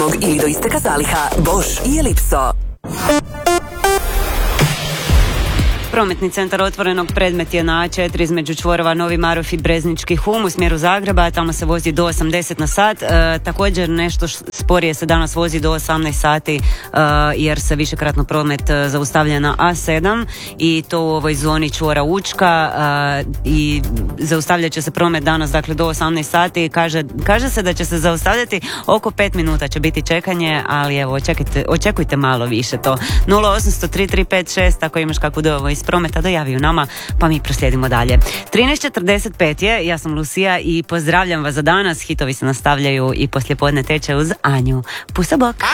ili do isteka zaliha. Bosch i Ellipso. Prometni centar Otvorenog predmet je na A4 između čvorova Novi Marof i Breznički Hum u smjeru Zagreba, tamo se vozi do 80 na sat. Također nešto sporije se danas vozi do 18 sati jer se višekratno promet zaustavlja na A7 i to u ovoj zoni čvora Učka i zaustavljat će se promet danas dakle do 18 sati. Kaže se da će se zaustavljati oko 5 minuta će biti čekanje, ali evo očekujte malo više to. 0800 3356 ako imaš kakvu dojavu iz prometa dojavi u nama, pa mi proslijedimo dalje. 13:45 je, ja sam Lucija i pozdravljam vas za danas. Hitovi se nastavljaju i poslijepodne teče uz Anju. Pusa bok!